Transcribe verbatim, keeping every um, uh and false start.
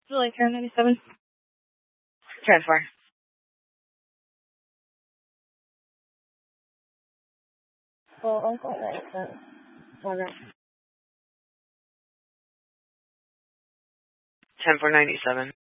Julie, Karen ninety-seven. Transfer. Well, Uncle ninety-seven. Okay. ten four ninety-seven.